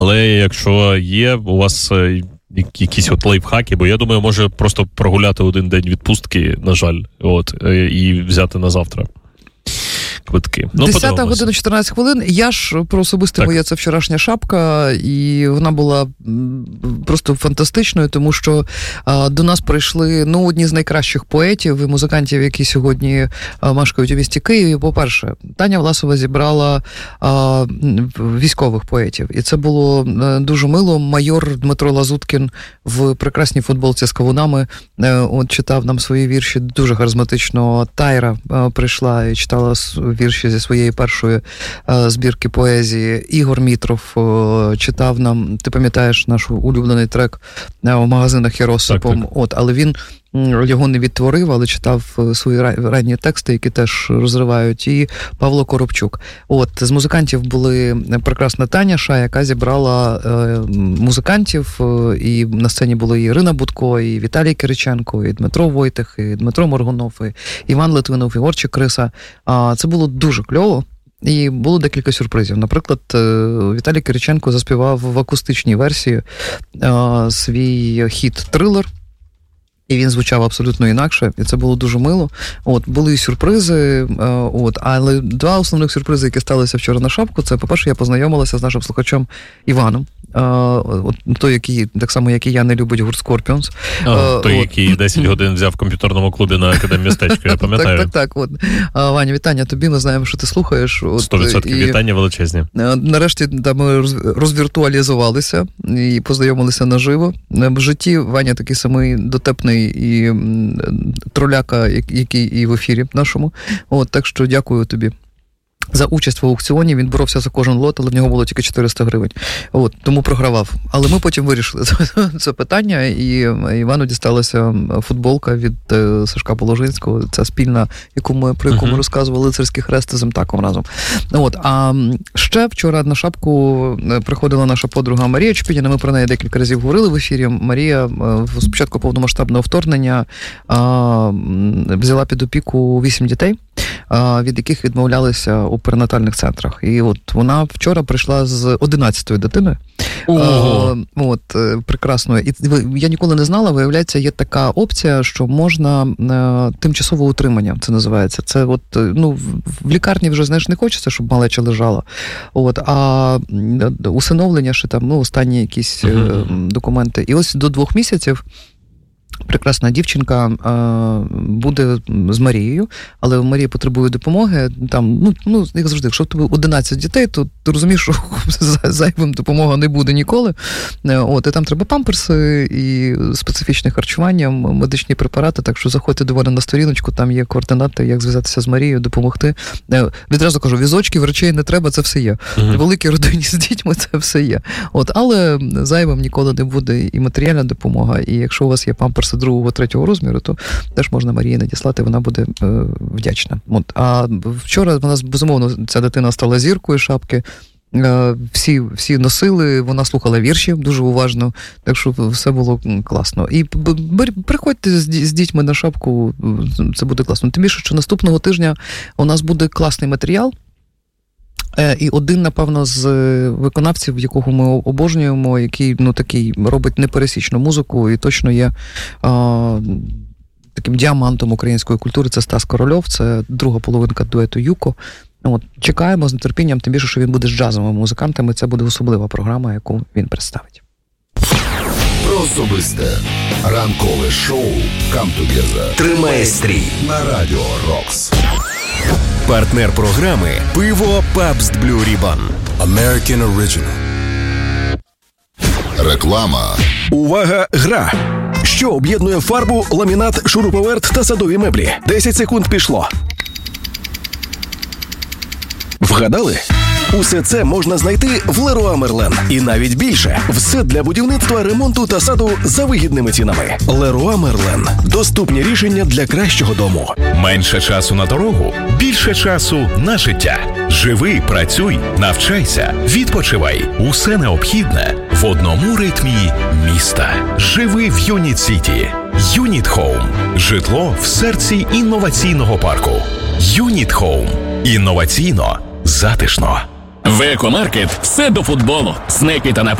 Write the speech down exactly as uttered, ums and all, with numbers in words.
Але якщо є у вас якісь от лайфхаки, бо я думаю, може просто прогуляти один день відпустки, на жаль, от, і взяти на завтра квитки. Ну, десята година чотирнадцять хвилин. Я ж про особисте моє, це вчорашня шапка, і вона була просто фантастичною, тому що а, до нас прийшли, ну, одні з найкращих поетів і музикантів, які сьогодні а, мешкають у місті Києві. По-перше, Таня Власова зібрала а, військових поетів, і це було а, дуже мило. Майор Дмитро Лазуткін в прекрасній футболці з кавунами а, от, читав нам свої вірші, дуже харизматично. Тайра а, прийшла і читала вірші зі своєї першої е, збірки поезії. Ігор Мітров е, читав нам, ти пам'ятаєш наш улюблений трек е, у магазинах є розсипом. От, але він його не відтворив, але читав свої ранні тексти, які теж розривають. І Павло Коробчук. От, з музикантів були прекрасна Таня Ша, яка зібрала е, музикантів, е, і на сцені були і Ірина Будко, і Віталій Кириченко, і Дмитро Войтих, і Дмитро Моргунов, і Іван Литвинов, і Орчик Криса. А, це було дуже кльово. І було декілька сюрпризів. Наприклад, Віталій Кириченко заспівав в акустичній версії е, свій хіт «Трилер», і він звучав абсолютно інакше, і це було дуже мило. От, були сюрпризи, от, але два основних сюрпризи, які сталися вчора на шапку, це, по-перше, я познайомилася з нашим слухачем Іваном, от, той, який, так само, як і я, не любить гурт Scorpions. А, той, от, який десять годин взяв в комп'ютерному клубі на Академмістечку, я пам'ятаю. Так, так, так. От. Ваня, вітання тобі, ми знаємо, що ти слухаєш. сто відсотків і... вітання величезні. Нарешті там, ми розвіртуалізувалися і познайомилися наживо. В житті Ваня такий самий дотепний і троляка, який і в ефірі нашому. От, так що дякую тобі за участь в аукціоні. Він боровся за кожен лот, але в нього було тільки чотириста гривень. От, тому програвав. Але ми потім вирішили це питання, і Івану дісталася футболка від Сашка Положинського. Це спільна, яку ми, про яку ми uh-huh. розказували, лицарський хрест з МТАКом разом. От, а ще вчора на шапку приходила наша подруга Марія Чупініна. Ми про неї декілька разів говорили в ефірі. Марія з початку повномасштабного вторгнення взяла під опіку вісім дітей, від яких відмовлялися у перинатальних центрах. І от вона вчора прийшла з одинадцятою дитиною. Ого. А, от, прекрасною. І я ніколи не знала, виявляється, є така опція, що можна а, тимчасове утримання, це називається. Це от, ну, в лікарні вже, знаєш, не хочеться, щоб малеча лежала. От, а усиновлення, ще там, ну, останні якісь uh-huh. документи. І ось до двох місяців прекрасна дівчинка е, буде з Марією, але Марія потребує допомоги. Там, ну, ну, як завжди, якщо в тебе одинадцять дітей, то ти розумієш, що зайвим допомога не буде ніколи. Е, от, і там треба памперси і специфічне харчування, медичні препарати, так що заходьте до мене на сторіночку, там є координати, як зв'язатися з Марією, допомогти. Е, відразу кажу, візочків, речей не треба, це все є. Uh-huh. Великі родині з дітьми, це все є. От, але зайвим ніколи не буде і матеріальна допомога, і якщо у вас є памперси другого, третього розміру, то теж можна Марії надіслати, вона буде е, вдячна. От. А вчора вона, безумовно, ця дитина стала зіркою шапки, е, всі, всі носили, вона слухала вірші дуже уважно, так що все було класно. І приходьте з, з дітьми на шапку, це буде класно. Тим більше, що наступного тижня у нас буде класний матеріал, і один, напевно, з виконавців, якого ми обожнюємо, який, ну, такий, робить непересічну музику і точно є а, таким діамантом української культури, це Стас Корольов, це друга половинка дуету Юко. От, чекаємо з нетерпінням, тим більше, що він буде з джазовими музикантами, це буде особлива програма, яку він представить. Про особисте ранкове шоу «Come Together» тримає стрій на Радіо Рокс. Партнер програми «Пиво Пабст Блю Рібан». American Original. Реклама. Увага, гра! Що об'єднує фарбу, ламінат, шуруповерт та садові меблі? десять секунд пішло. Вгадали? Усе це можна знайти в Леруа Мерлен. І навіть більше. Все для будівництва, ремонту та саду за вигідними цінами. Леруа Мерлен. Доступні рішення для кращого дому. Менше часу на дорогу, більше часу на життя. Живи, працюй, навчайся, відпочивай. Усе необхідне в одному ритмі міста. Живи в Юніт Сіті. Юніт Хоум. Житло в серці інноваційного парку. Юніт Хоум. Інноваційно, затишно. В Екомаркет все до футболу. Снеки та напої